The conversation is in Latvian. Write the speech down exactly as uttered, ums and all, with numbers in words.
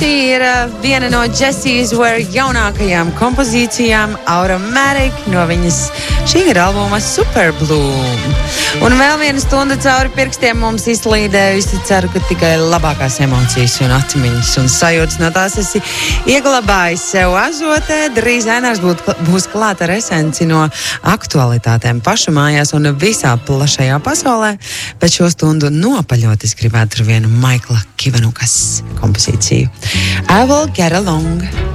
ir uh, viena no Jessie's Ware jaunākajām kompozīcijām, Automatic, no viņas šī gada albuma Super Bloom. Un vēl viena stunda cauri pirkstiem mums izslīdējusi. Ceru, ka tikai labākās emocijas un atmiņas un sajūtas no tās esi ieglabājis sev azotē. Drīz Ainārs būt, būs klāt ar esenci no aktualitātēm pašu mājās un visā plašajā pasaulē. Bet šo stundu nopaļot es gribētu ar vienu Maikla Kivanukas kompozīciju. I Will Get Along.